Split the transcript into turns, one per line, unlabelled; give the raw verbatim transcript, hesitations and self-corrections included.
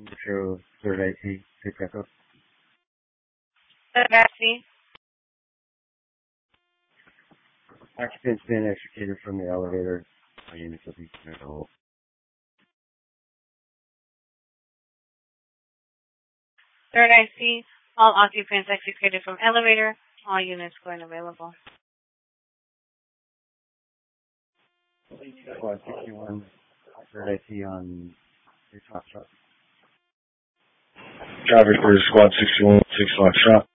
Metro third I C, take back up.
Third I C.
Occupant's been extricated from the elevator. All units will be controlled.
Third I C. All occupants extricated from elevator. All units going available.
Squad sixty-one, third I C on your top truck.
Traffic for Squad sixty-one, six Foxtrot.